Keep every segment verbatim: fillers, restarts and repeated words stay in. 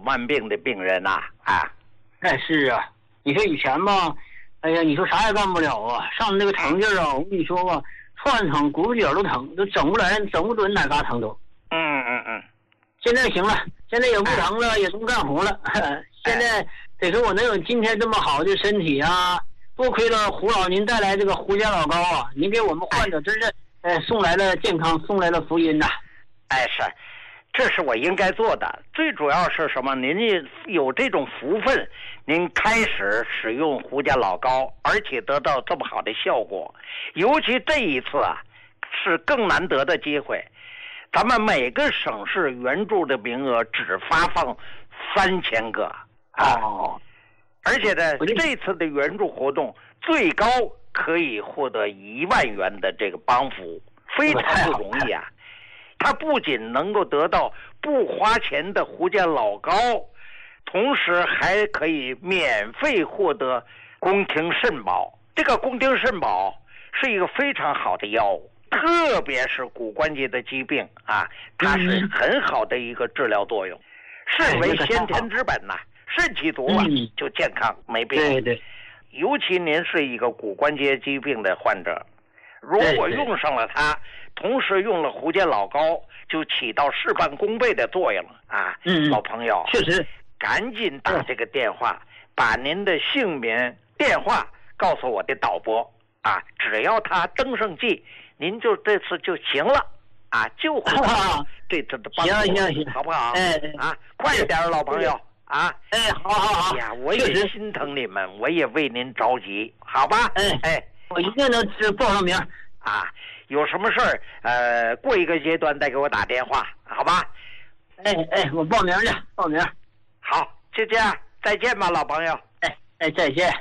慢病的病人呐、啊，啊， 哎是啊，你说以前吧，哎呀，你说啥也干不了啊，上那个疼劲儿啊，我跟你说吧，窜疼，骨节都疼，都整不来，整不准哪嘎疼都。 嗯嗯嗯。 现在行了，现在也不疼了，哎、也能干活了。现在得说我能有今天这么好的身体啊，多亏了胡老您带来这个胡家老高啊，您给我们患者真是呃送来了健康，送来了福音呐、啊。 哎，是，这是我应该做的。最主要是什么？您有这种福分，您开始使用胡家老高，而且得到这么好的效果。尤其这一次啊，是更难得的机会。咱们每个省市援助的名额只发放三千个啊， 哦， 而且呢，这次的援助活动最高可以获得一万元的这个帮扶，非常不容易啊。他不仅能够得到不花钱的胡家老高，同时还可以免费获得宫廷肾宝。这个宫廷肾宝是一个非常好的药物，特别是骨关节的疾病啊，它是很好的一个治疗作用，肾为先天之本呐、啊，肾气足了就健康没病。 对对， 尤其您是一个骨关节疾病的患者，如果用上了它，同时用了胡家老高，就起到事半功倍的作用了啊！ 嗯， 老朋友， 确实， 赶紧打这个电话，把您的姓名、电话告诉我的导播啊，只要他登上记，您就这次就行了啊，就会得到这次的帮助， 行行行， 好不好？ 哎啊，快点，老朋友啊！ 哎，好好好， 哎呀，我也心疼你们，我也为您着急，好吧？ 哎哎， 我一定能报上名啊！有什么事儿，呃，过一个阶段再给我打电话，好吧？ 哎哎，我报名去，报名。 好，就这样，再见吧，老朋友。 哎哎，再见。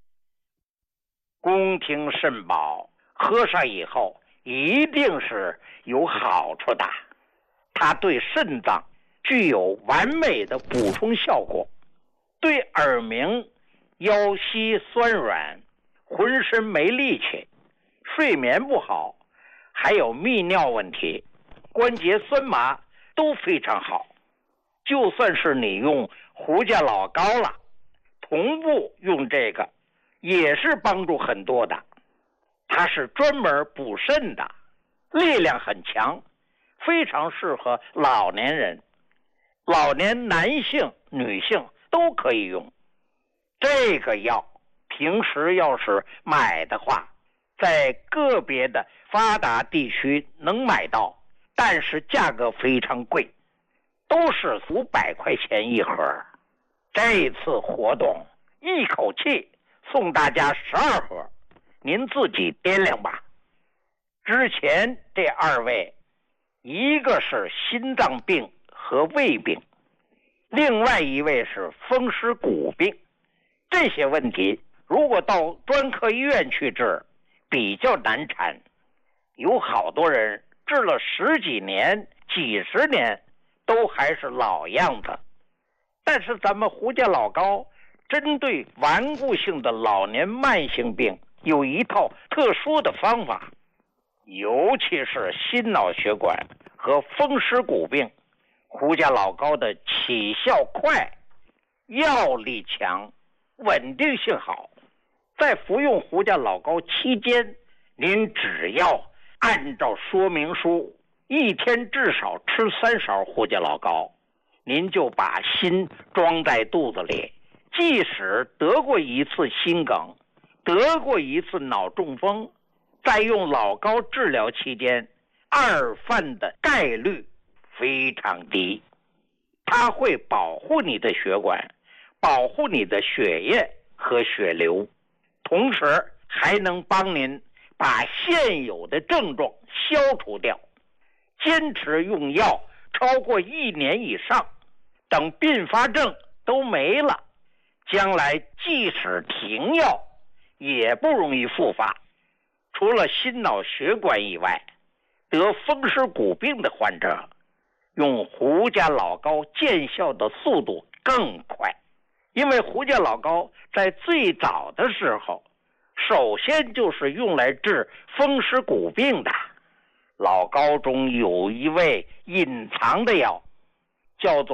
宫廷肾宝喝上以后一定是有好处的，它对肾脏具有完美的补充效果，对耳鸣、腰膝酸软、浑身没力气、睡眠不好，还有泌尿问题、关节酸麻都非常好。就算是你用胡家老高了，同步用这个也是帮助很多的。它是专门补肾的，力量很强，非常适合老年人，老年男性、女性都可以用。这个药平时要是买的话，在个别的发达地区能买到，但是价格非常贵，都是五百块钱一盒。这次活动一口气送大家十二盒，您自己掂量吧。之前这二位，一个是心脏病和胃病，另外一位是风湿骨病。这些问题如果到专科医院去治比较难缠，有好多人治了十几年、几十年都还是老样子。但是咱们胡家老高针对顽固性的老年慢性病有一套特殊的方法，尤其是心脑血管和风湿骨病，胡家老高的起效快，药力强，稳定性好。在服用胡家老高期间，您只要按照说明书一天至少吃三勺胡家老高，您就把心装在肚子里，即使得过一次心梗，得过一次脑中风，在用老高治疗期间，二犯的概率非常低。它会保护你的血管，保护你的血液和血流，同时还能帮您把现有的症状消除掉。坚持用药超过一年以上，等并发症都没了，将来即使停药也不容易复发。除了心脑血管以外，得风湿骨病的患者用胡家老高见效的速度更快，因为胡家老高在最早的时候首先就是用来治风湿骨病的。老高中有一味隐藏的药，叫做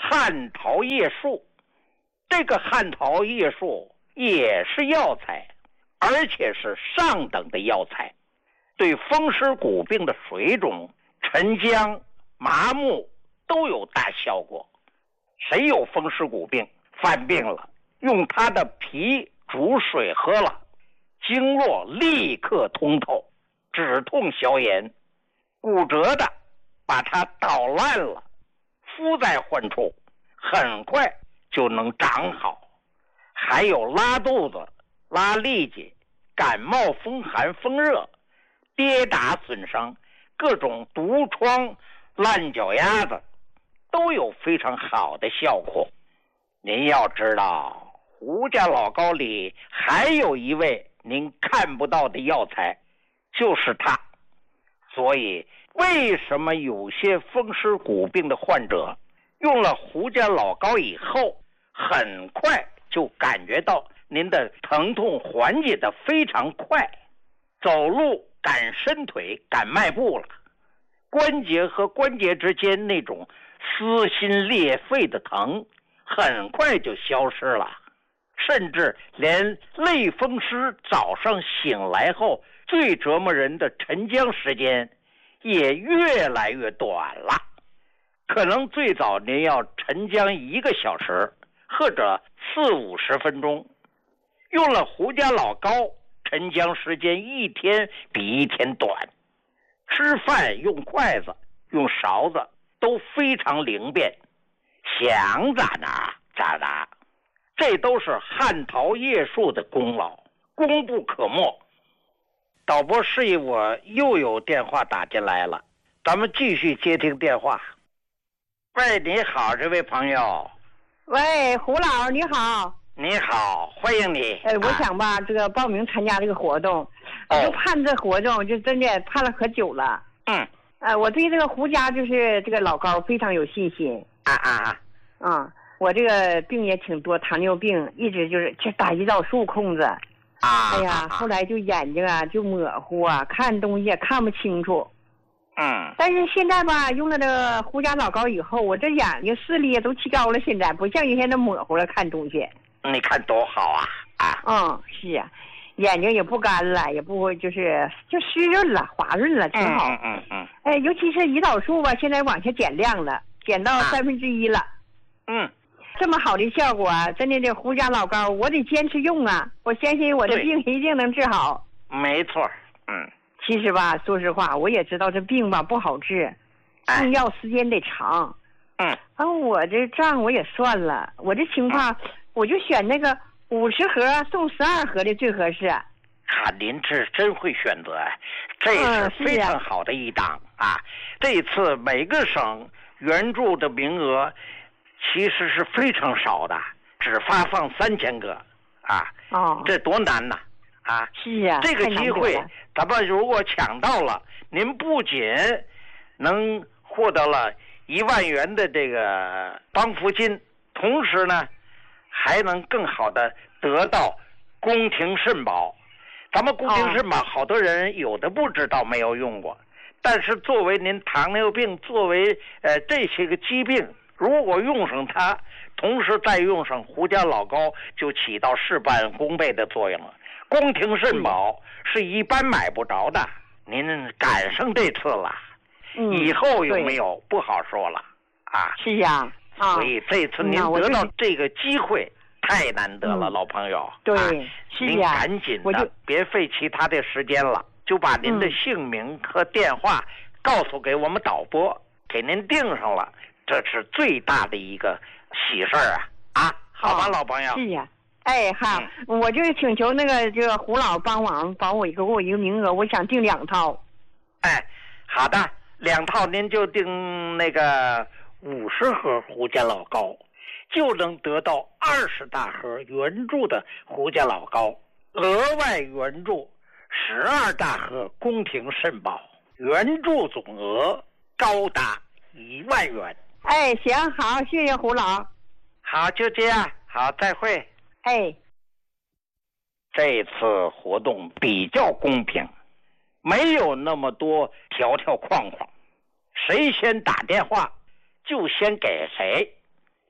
汉桃叶树。这个汉桃叶树也是药材，而且是上等的药材，对风湿骨病的水肿、沉僵、麻木都有大效果。谁有风湿骨病犯病了，用它的皮煮水喝了，经络立刻通透，止痛消炎。骨折的把它捣烂了，敷在患处，很快就能长好。还有拉肚子、拉痢疾、感冒风寒风热、跌打损伤、各种毒疮、烂脚丫子，都有非常好的效果。您要知道，胡家老膏里还有一味您看不到的药材，就是它。所以为什么有些风湿骨病的患者用了胡家老膏以后，很快就感觉到您的疼痛缓解的非常快，走路敢伸腿敢迈步了，关节和关节之间那种撕心裂肺的疼很快就消失了，甚至连类风湿早上醒来后最折磨人的沉僵时间也越来越短了。可能最早您要沉僵一个小时或者四五十分钟，用了胡家老膏，沉僵时间一天比一天短。吃饭用筷子用勺子都非常灵便，想咋拿咋拿，这都是汉桃叶树的功劳，功不可没。导播示意我又有电话打进来了，咱们继续接听电话。喂，你好，这位朋友。 喂，胡老你好。 你好，欢迎你。 哎，我想吧，啊、这个报名参加这个活动， 哦、 我就盼这活动，就真的盼了可久了。 嗯。 呃，我对这个胡家就是这个老膏非常有信心。 啊啊啊！ 啊，我这个病也挺多，糖尿病一直就是就打胰岛素控制。 啊。 哎呀，后来就眼睛啊就模糊啊，看东西也看不清楚。 嗯。 但是现在吧，用了这个胡家老膏以后，我这眼睛视力也都提高了，现在不像以前那模糊了看东西。 你看多好啊！啊。 嗯，是啊，眼睛也不干了，也不就是就湿润了、滑润了，挺好。 嗯嗯嗯。 哎，尤其是胰岛素吧，现在往下减量了，减到三分之一了。 嗯。 这么好的效果啊，真的这胡家老膏，我得坚持用啊！我相信我的病一定能治好。 没错，嗯。 其实吧，说实话，我也知道这病吧不好治，用药时间得长。 嗯。 然后我这账我也算了，我这情况。嗯，我就选那个五十盒送十二盒的最合适。啊， 您这真会选择，这是非常好的一档、嗯、啊！这次每个省援助的名额其实是非常少的，只发放三千个啊！ 哦， 这多难呐！啊， 是啊， 这个机会咱们如果抢到了，您不仅能获得了一万元的这个帮扶金，同时呢。还能更好的得到宫廷肾宝。咱们宫廷肾宝好多人有的不知道，没有用过，但是作为您糖尿病，作为呃这些个疾病，如果用上它，同时再用上胡家老膏，就起到事半功倍的作用了。宫廷肾宝是一般买不着的，您赶上这次了， 嗯、 以后有没有不好说了啊？ 是呀。 所以这次您得到这个机会太难得了， 嗯、 老朋友。 对， 啊、 是您赶紧的，别费其他的时间了，就把您的姓名和电话告诉给我们导播，嗯、给您订上了，这是最大的一个喜事儿啊！啊，好吧，老朋友。 是呀，哎哈，嗯、我就请求那个这个胡老帮忙帮我一个给我一个名额，我想订两套。 哎，好的，两套您就订那个。五十盒胡家老膏，就能得到二十大盒援助的胡家老膏，额外援助十二大盒宫廷肾宝，援助总额高达一万元。 哎，行，好，谢谢胡老。 好，就这样，好，再会。 哎， 这次活动比较公平，没有那么多条条框框，谁先打电话就先给谁，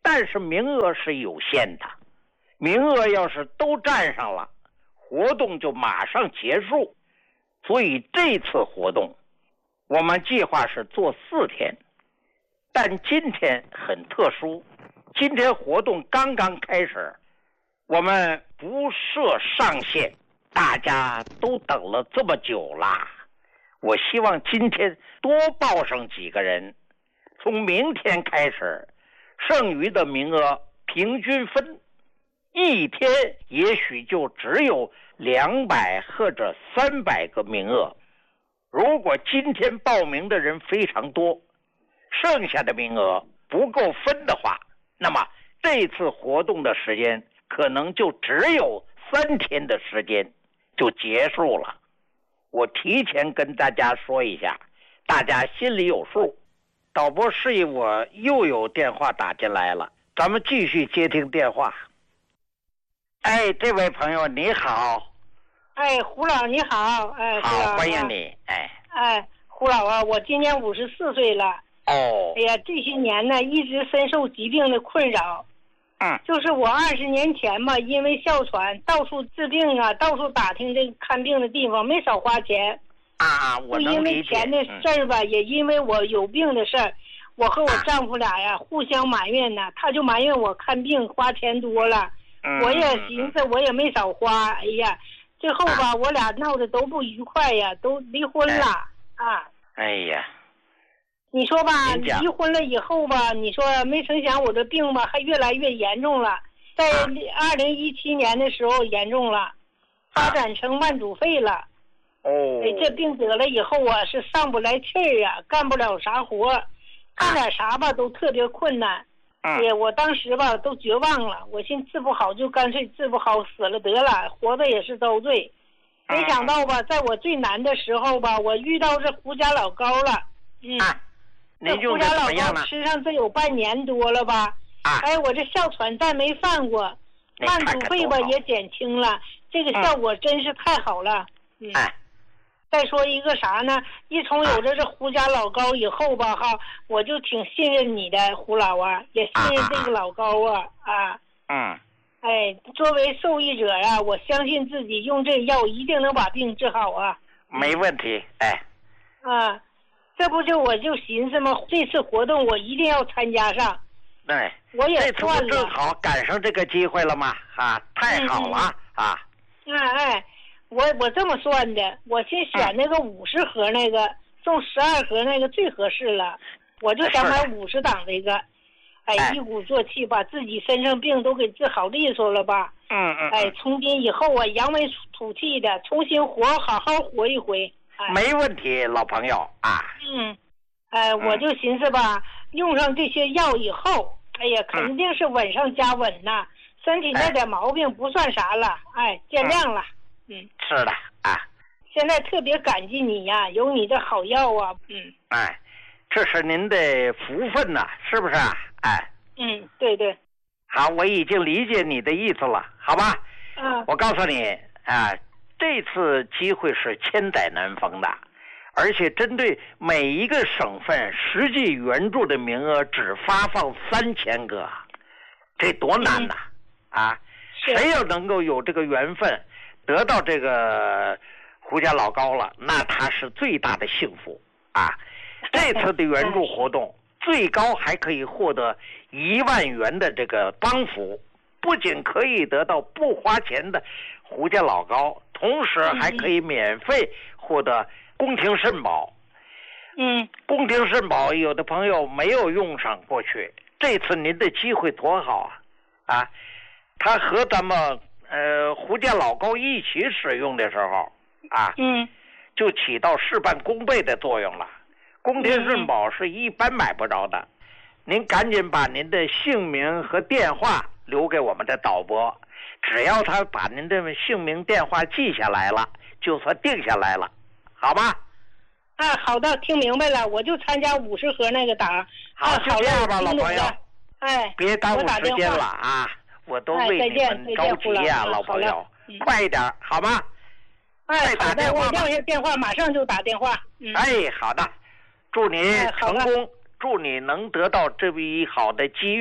但是名额是有限的，名额要是都占上了，活动就马上结束。所以这次活动我们计划是做四天，但今天很特殊，今天活动刚刚开始，我们不设上限，大家都等了这么久啦，我希望今天多报上几个人，从明天开始，剩余的名额平均分，一天也许就只有两百或者三百个名额。如果今天报名的人非常多，剩下的名额不够分的话，那么这次活动的时间可能就只有三天的时间就结束了。我提前跟大家说一下，大家心里有数。导播示意我又有电话打进来了，咱们继续接听电话。哎，这位朋友你好。 哎，胡老你好。哎， 好，欢迎你。哎， 哎，胡老啊，我今年五十四岁了。 哦。 哎呀，这些年呢，一直深受疾病的困扰。 嗯。 就是我二十年前嘛，因为哮喘到处治病啊，到处打听这个看病的地方，没少花钱。 啊，我能理解。 因为钱的事儿吧、嗯，也因为我有病的事儿，我和我丈夫俩呀、啊、互相埋怨呢。他就埋怨我看病花钱多了， 嗯、 我也寻思我也没少花。哎呀。最后吧、啊，我俩闹得都不愉快呀，都离婚了、哎、啊！ 哎呀， 你说吧，离婚了以后吧，你说没成想我这病吧还越来越严重了，在二零一七年的时候严重了，发展成慢阻肺了。 哦， 哎，这病得了以后啊，是上不来气儿啊，干不了啥活，干点啥吧都特别困难。哎呀，我当时吧都绝望了，我寻治不好就干脆治不好死了得了，活着也是遭罪。没想到吧，在我最难的时候吧，我遇到这胡家老膏了。嗯， 啊、 这胡家老膏吃上这有半年多了吧？ 啊、 哎，我这哮喘再没犯过，慢阻肺吧也减轻了，这个效果真是太好了。嗯。嗯哎再说一个啥呢？一从有了这胡家老膏以后吧，哈，我就挺信任你的胡老啊，也信任这个老膏啊啊。 嗯。 哎，作为受益者呀、啊，我相信自己用这药一定能把病治好啊。 没问题，哎。 啊，这不就我就寻思嘛，这次活动我一定要参加上。 对。 我也算了。 这次正好赶上这个机会了嘛，啊，太好了、嗯、啊。 哎哎。我我这么算的，我先选那个五十盒那个，嗯、送十二盒那个最合适了，我就想买五十档这个，哎， 哎， 一鼓作气把自己身上病都给治好利索了吧？ 嗯嗯。 哎，从今以后啊，扬眉吐气的，重新活，好好活一回。哎、 没问题，老朋友啊。 嗯，哎，我就寻思吧，嗯、用上这些药以后，哎呀，肯定是稳上加稳呐、嗯，身体那点毛病不算啥了，哎，见谅了。嗯嗯， 是的啊。 现在特别感激你呀，有你的好药啊。嗯， 哎，这是您的福分呐、啊，是不是啊？哎， 嗯，对对。 好，我已经理解你的意思了，好吧？ 嗯。 我告诉你啊，这次机会是千载难逢的，而且针对每一个省份实际援助的名额只发放三千个，这多难呐！ 嗯、 啊。谁要能够有这个缘分得到这个胡家老膏了，那他是最大的幸福啊！这次的援助活动最高还可以获得一万元的这个帮扶，不仅可以得到不花钱的胡家老膏，同时还可以免费获得宫廷肾宝。 嗯， 宫廷肾宝有的朋友没有用上过去，这次您的机会多好啊！啊！它和咱们呃胡家老膏一起使用的时候啊， 嗯， 就起到事半功倍的作用了。宫廷肾宝是一般买不着的，嗯、您赶紧把您的姓名和电话留给我们的导播，只要他把您的姓名电话记下来了，就算定下来了，好吗？ 啊，好的，听明白了，我就参加五十盒那个档。 好，就这样吧，老朋友。 哎， 别耽误时间了啊！我都为你们着急呀、啊，老朋友， 嗯、 快一点好吗？ 哎，好的，我撂下电话，马上就打电话。嗯、 哎，好的，祝你成功，哎、祝你能得到这笔好的机遇，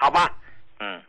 好吧？嗯。